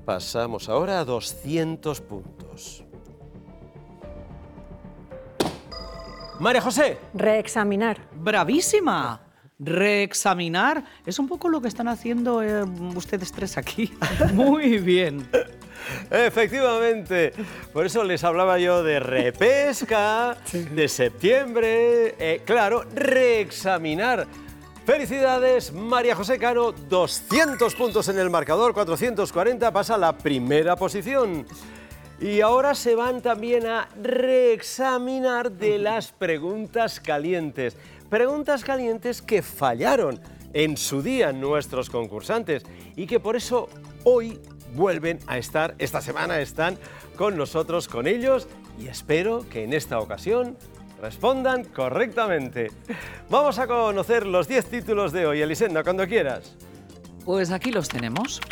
pasamos ahora a 200 puntos. María José. Reexaminar. ¡Bravísima! Reexaminar es un poco lo que están haciendo ustedes tres aquí. Muy bien. Efectivamente, por eso les hablaba yo de repesca, de septiembre, claro, reexaminar. Felicidades, María José Cano, 200 puntos en el marcador, 440, pasa a la primera posición. Y ahora se van también a reexaminar de las preguntas calientes. Preguntas calientes que fallaron en su día nuestros concursantes y que por eso hoy vuelven a estar, esta semana están con nosotros, con ellos, y espero que en esta ocasión respondan correctamente. Vamos a conocer los 10 títulos de hoy. Elisenda, cuando quieras. Pues aquí los tenemos.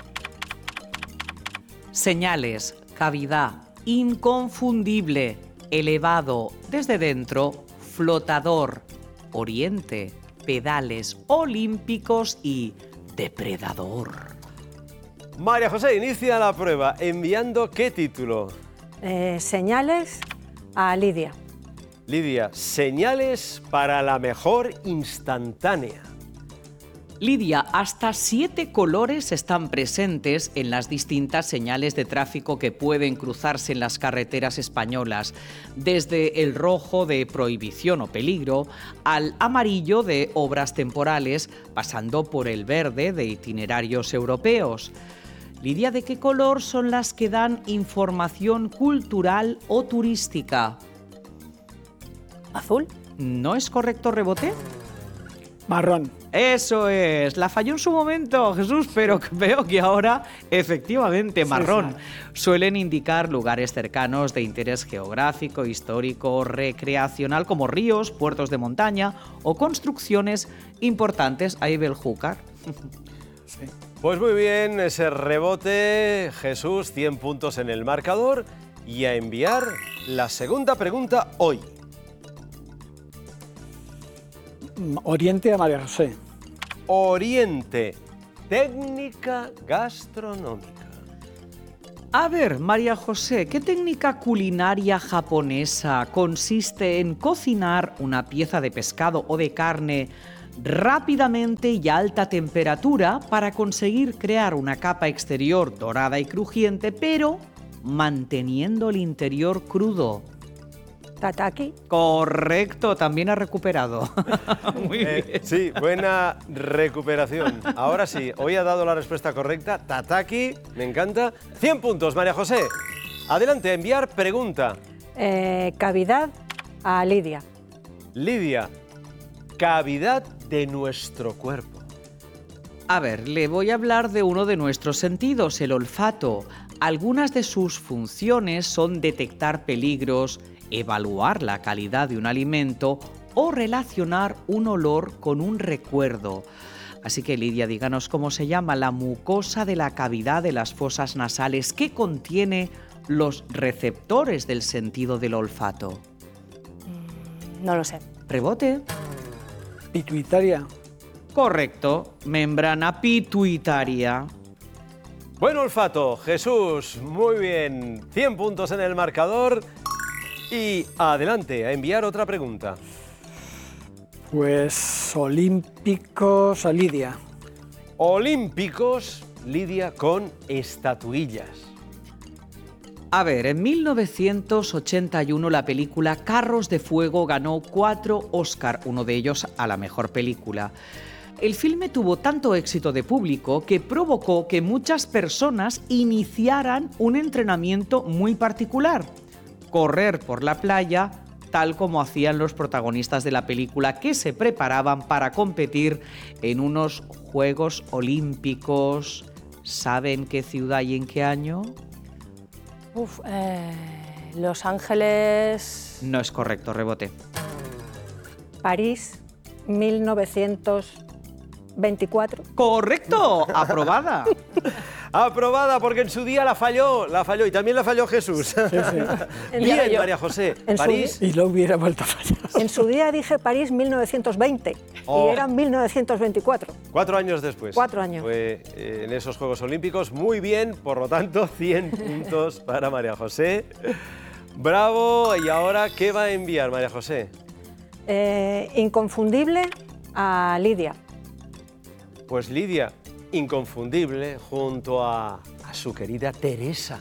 Señales, cavidad, inconfundible, elevado, desde dentro, flotador, oriente, pedales olímpicos y depredador. María José, inicia la prueba enviando ¿qué título? Señales a Lidia. Lidia, señales para la mejor instantánea. Lidia, hasta 7 colores están presentes en las distintas señales de tráfico que pueden cruzarse en las carreteras españolas, desde el rojo de prohibición o peligro al amarillo de obras temporales, pasando por el verde de itinerarios europeos. Lidia, ¿de qué color son las que dan información cultural o turística? Azul. ¿No es correcto, Rebote? Marrón. Eso es, la falló en su momento, Jesús, pero veo que ahora, efectivamente, marrón. Suelen indicar lugares cercanos de interés geográfico, histórico, recreacional, como ríos, puertos de montaña o construcciones importantes a Ibelhúcar. Sí. Pues muy bien, ese rebote, Jesús, 100 puntos en el marcador, y a enviar la segunda pregunta hoy. Oriente a María José. Oriente, técnica gastronómica. A ver, María José, ¿qué técnica culinaria japonesa consiste en cocinar una pieza de pescado o de carne rápidamente y a alta temperatura para conseguir crear una capa exterior dorada y crujiente, pero manteniendo el interior crudo? Tataki. Correcto, también ha recuperado. Muy bien. Sí, buena recuperación. Ahora sí, hoy ha dado la respuesta correcta. Tataki, me encanta. 100 puntos, María José. Adelante, a enviar pregunta. Cavidad a Lidia. Lidia, cavidad de nuestro cuerpo. A ver, le voy a hablar de uno de nuestros sentidos, el olfato. Algunas de sus funciones son detectar peligros, evaluar la calidad de un alimento o relacionar un olor con un recuerdo. Así que, Lidia, díganos cómo se llama la mucosa de la cavidad de las fosas nasales que contiene los receptores del sentido del olfato. No lo sé. Rebote. Pituitaria. Correcto, membrana pituitaria. Buen olfato, Jesús, muy bien. 100 puntos en el marcador. Y adelante, a enviar otra pregunta. Pues olímpicos a Lidia. Olímpicos, Lidia, con estatuillas. A ver, en 1981 la película Carros de Fuego ganó 4 Oscar, uno de ellos a la mejor película. El filme tuvo tanto éxito de público que provocó que muchas personas iniciaran un entrenamiento muy particular: correr por la playa, tal como hacían los protagonistas de la película, que se preparaban para competir en unos Juegos Olímpicos. ¿Saben qué ciudad y en qué año? Los Ángeles. No es correcto, Rebote. París, 1924. ¡Correcto! ¡Aprobada! Aprobada, porque en su día la falló, y también la falló Jesús. Bien, yo. María José, En su París. Y lo hubiera vuelto a fallar. En su día dije París 1920. Oh. Y era 1924. 4 años después. 4 años. Fue en esos Juegos Olímpicos. Muy bien, por lo tanto, 100 puntos para María José. Bravo. ¿Y ahora qué va a enviar María José? Inconfundible a Lidia. Pues Lidia, inconfundible, junto a su querida Teresa.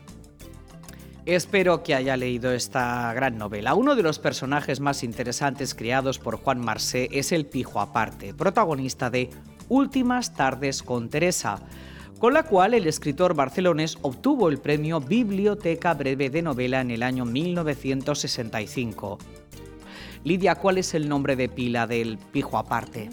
Espero que haya leído esta gran novela. Uno de los personajes más interesantes creados por Juan Marsé es el Pijo Aparte, protagonista de Últimas tardes con Teresa, con la cual el escritor barcelonés obtuvo el premio Biblioteca Breve de Novela en el año 1965. Lidia, ¿cuál es el nombre de pila del Pijo Aparte?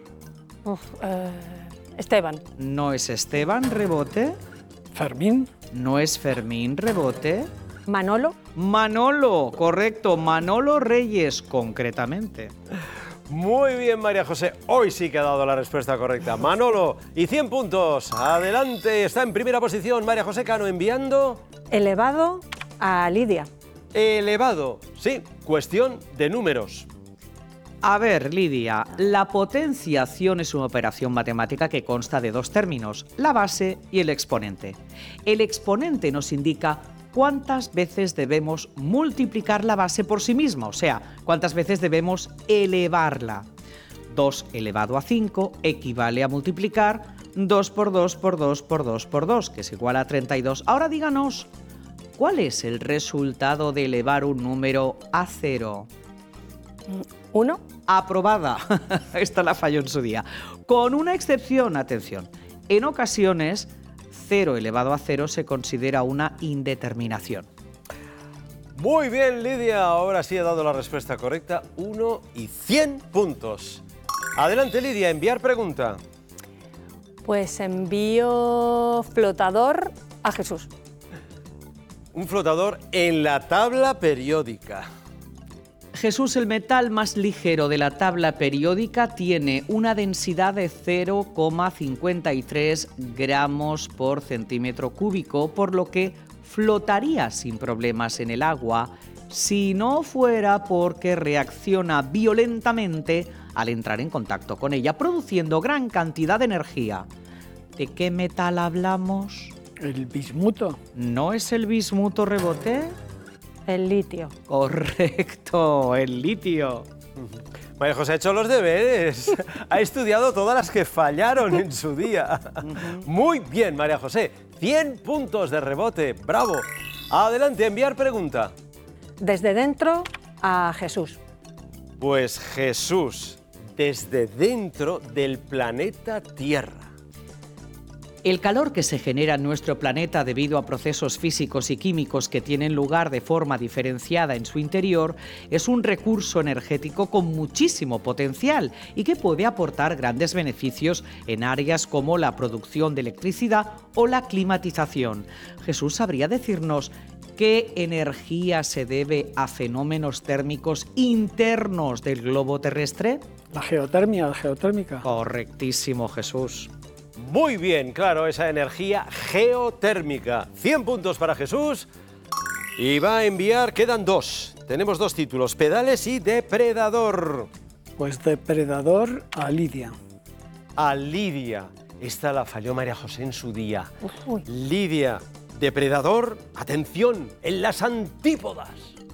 Esteban. ¿No es Esteban, rebote? Fermín. ¿No es Fermín, rebote? Manolo. Manolo, correcto, Manolo Reyes, concretamente. Muy bien, María José. Hoy sí que ha dado la respuesta correcta. Manolo, y 100 puntos. Adelante, está en primera posición María José Cano enviando... Elevado a Lidia. Elevado, sí, cuestión de números. A ver, Lidia, la potenciación es una operación matemática que consta de dos términos, la base y el exponente. El exponente nos indica cuántas veces debemos multiplicar la base por sí misma, o sea, cuántas veces debemos elevarla. 2 elevado a 5 equivale a multiplicar 2 por 2 por 2 por 2 por 2, que es igual a 32. Ahora díganos, ¿cuál es el resultado de elevar un número a 0? 1. Aprobada. Esta la falló en su día. Con una excepción, atención. En ocasiones, 0 elevado a 0 se considera una indeterminación. Muy bien, Lidia. Ahora sí he dado la respuesta correcta. 1 y 100 puntos. Adelante, Lidia. Enviar pregunta. Pues envío flotador a Jesús. Un flotador en la tabla periódica. Jesús, el metal más ligero de la tabla periódica, tiene una densidad de 0,53 gramos por centímetro cúbico, por lo que flotaría sin problemas en el agua si no fuera porque reacciona violentamente al entrar en contacto con ella, produciendo gran cantidad de energía. ¿De qué metal hablamos? El bismuto. ¿No es el bismuto, rebote? El litio. Correcto, el litio. María José ha hecho los deberes. Ha estudiado todas las que fallaron en su día. Muy bien, María José. 100 puntos de rebote. Bravo. Adelante, enviar pregunta. Desde dentro a Jesús. Pues Jesús, desde dentro del planeta Tierra. El calor que se genera en nuestro planeta debido a procesos físicos y químicos que tienen lugar de forma diferenciada en su interior es un recurso energético con muchísimo potencial y que puede aportar grandes beneficios en áreas como la producción de electricidad o la climatización. Jesús, ¿sabría decirnos qué energía se debe a fenómenos térmicos internos del globo terrestre? La geotermia, la geotérmica. Correctísimo, Jesús. Muy bien, claro, esa energía geotérmica. 100 puntos para Jesús. Y va a enviar, quedan 2. Tenemos 2 títulos, pedales y depredador. Pues depredador a Lidia. A Lidia. Esta la falló María José en su día. Uy. Lidia, depredador, atención, en las antípodas.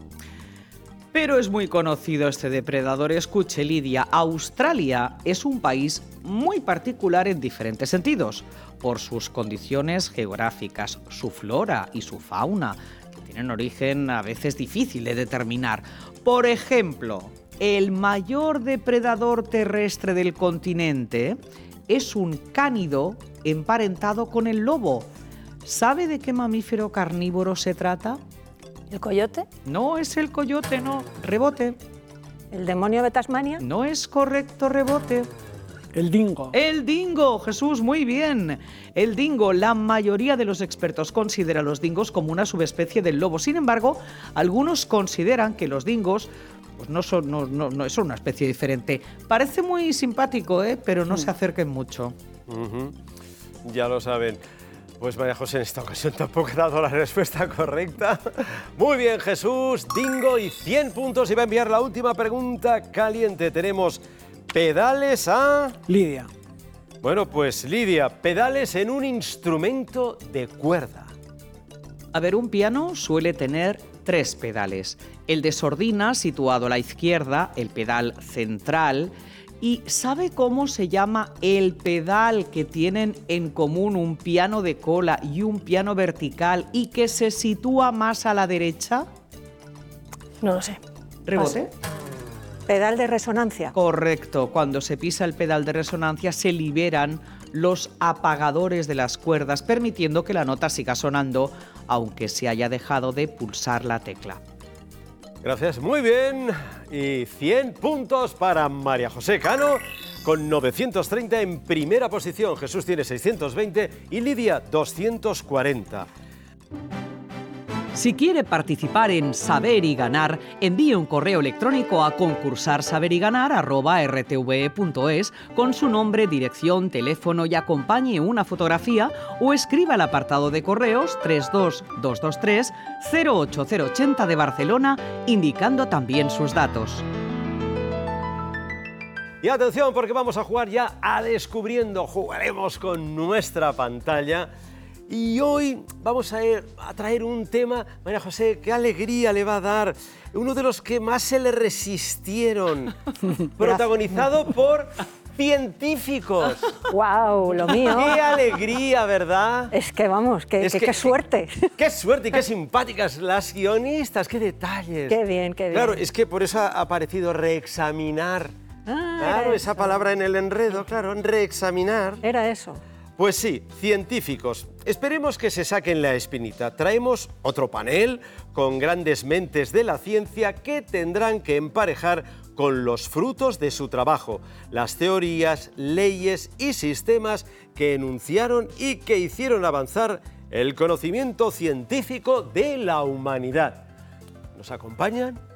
Pero es muy conocido este depredador. Escuche, Lidia, Australia es un país muy particular en diferentes sentidos, por sus condiciones geográficas, su flora y su fauna, que tienen origen a veces difícil de determinar. Por ejemplo, el mayor depredador terrestre del continente es un cánido emparentado con el lobo. ¿Sabe de qué mamífero carnívoro se trata? ¿El coyote? No es el coyote, no. Rebote. ¿El demonio de Tasmania? No es correcto, rebote. El dingo. El dingo, Jesús, muy bien. El dingo, la mayoría de los expertos considera a los dingos como una subespecie del lobo. Sin embargo, algunos consideran que los dingos pues no son una especie diferente. Parece muy simpático, pero no se acerquen mucho. Ya lo saben. Pues María José en esta ocasión tampoco ha dado la respuesta correcta. Muy bien, Jesús, dingo y 100 puntos. Y va a enviar la última pregunta caliente. Tenemos pedales a... Lidia. Bueno, pues Lidia, pedales en un instrumento de cuerda. A ver, un piano suele tener 3 pedales. El de sordina, situado a la izquierda, el pedal central. ¿Y sabe cómo se llama el pedal que tienen en común un piano de cola y un piano vertical y que se sitúa más a la derecha? No lo sé. ¿Rebote? Pedal de resonancia. Correcto. Cuando se pisa el pedal de resonancia se liberan los apagadores de las cuerdas, permitiendo que la nota siga sonando, aunque se haya dejado de pulsar la tecla. Gracias, muy bien. Y 100 puntos para María José Cano, con 930 en primera posición. Jesús tiene 620 y Lidia 240. Si quiere participar en Saber y Ganar, envíe un correo electrónico a concursarsaberiganar@rtve.es con su nombre, dirección, teléfono y acompañe una fotografía o escriba al apartado de correos 32223 08080 de Barcelona, indicando también sus datos. Y atención, porque vamos a jugar ya a Descubriendo. Jugaremos con nuestra pantalla. Y hoy vamos a traer un tema, María José, qué alegría le va a dar, uno de los que más se le resistieron, protagonizado por científicos. ¡Wow! Lo mío. ¡Qué alegría!, ¿verdad? Es que vamos, qué suerte. ¡Qué suerte y qué simpáticas las guionistas! ¡Qué detalles! Qué bien, qué bien. Claro, es que por eso ha aparecido reexaminar. Claro, esa palabra en el enredo, claro, reexaminar. Era eso. Pues sí, científicos. Esperemos que se saquen la espinita. Traemos otro panel con grandes mentes de la ciencia que tendrán que emparejar con los frutos de su trabajo, las teorías, leyes y sistemas que enunciaron y que hicieron avanzar el conocimiento científico de la humanidad. ¿Nos acompañan?